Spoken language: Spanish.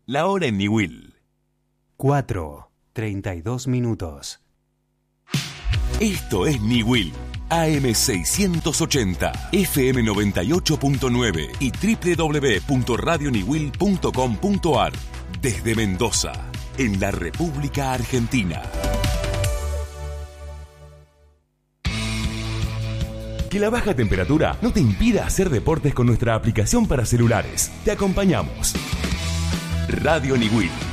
La hora en Niwil. 4:32. Esto es Niwil. AM 680, FM 98.9 y www.radioniwil.com.ar. Desde Mendoza, en la República Argentina. Que la baja temperatura no te impida hacer deportes con nuestra aplicación para celulares. Te acompañamos. Radio Niwil.